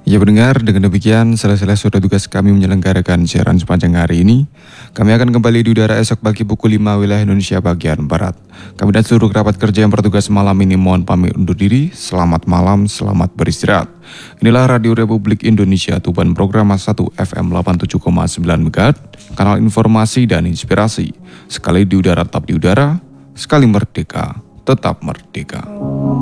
Ya pendengar, dengan demikian selesai sudah tugas kami menyelenggarakan siaran sepanjang hari ini. Kami akan kembali di udara esok pagi pukul 5 wilayah Indonesia bagian Barat. Kami dan seluruh kerabat kerja yang bertugas malam ini mohon pamit undur diri. Selamat malam, selamat beristirahat. Inilah Radio Republik Indonesia, Tuban Program 1 FM 87,9 MHz, kanal informasi dan inspirasi. Sekali di udara tetap di udara, sekali merdeka tetap merdeka.